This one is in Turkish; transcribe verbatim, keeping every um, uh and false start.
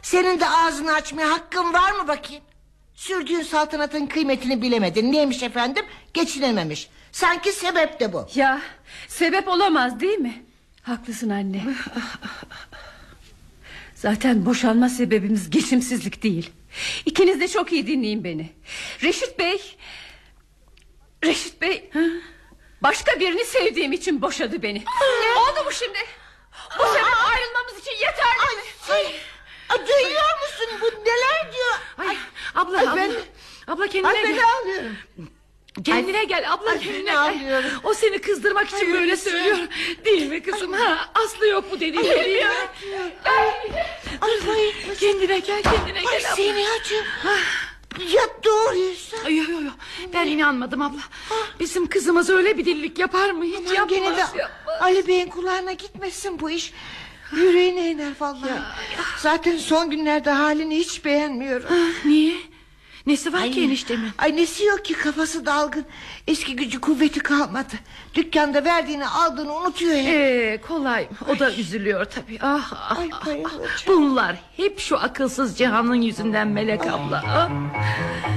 Senin de ağzını açmaya hakkın var mı bakayım? Sürdüğün saltanatın kıymetini bilemedin. Neymiş efendim? Geçinememiş. Sanki sebep de bu. Ya sebep olamaz değil mi? Haklısın anne. Zaten boşanma sebebimiz geçimsizlik değil. İkiniz de çok iyi dinleyin beni. Reşit Bey Reşit Bey ha? Başka birini sevdiğim için boşadı beni. Ne? Oldu mu şimdi? Bu sebep ayrılmamız için yeterli ay, mi? Ay, ay, duyuyor musun? Bu neler diyor? Ay, abla, ay, abla, ben, abla kendine ay, gel. ben ağlıyorum. Kendine gel abla, ay, kendine gel. O seni kızdırmak için ay, böyle ay, söylüyor. Değil mi kızım? Ay. Ha, Aslı yok bu dediğin gibi. Ay, ay, ay, kendine gel, kendine ay, gel abla. Senihacığım. Ya doğruysa? Ay, yo, yo, yo. Ben inanmadım abla. Bizim kızımız öyle bir delilik yapar mı? Hiç Aman yapmaz, gene de yapmaz. Ali Bey'in kulağına gitmesin bu iş. Yüreğine iner vallahi. Ya. Zaten son günlerde halini hiç beğenmiyorum. Ah, niye? Nesi var Ay, ki eniştemin? Ay nesi yok ki, kafası dalgın. Eski gücü kuvveti kalmadı. Dükkanda verdiğini aldığını unutuyor ya. Ee, kolay. O da üzülüyor tabii. Ah, ah, Ay, ah, bayılacağım. ah. Bunlar hep şu akılsız Cihan'ın yüzünden Melek abla. Ah.